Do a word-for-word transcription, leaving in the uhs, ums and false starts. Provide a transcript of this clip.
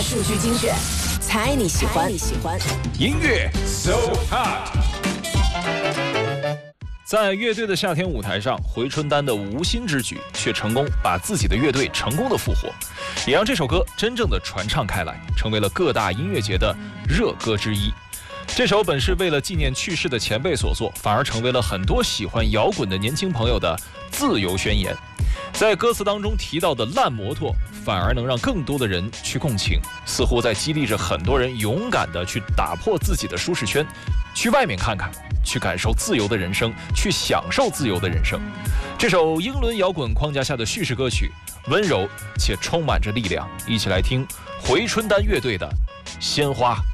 数据精选，猜你喜欢。你喜欢音乐 So Hot。在乐队的夏天舞台上，回春丹的无心之举却成功把自己的乐队成功的复活，也让这首歌真正的传唱开来，成为了各大音乐节的热歌之一。这首本是为了纪念去世的前辈所作，反而成为了很多喜欢摇滚的年轻朋友的自由宣言。在歌词当中提到的烂摩托，反而能让更多的人去共情，似乎在激励着很多人勇敢地去打破自己的舒适圈，去外面看看，去感受自由的人生，去享受自由的人生。这首英伦摇滚框架下的叙事歌曲，温柔且充满着力量，一起来听回春丹乐队的《鲜花》。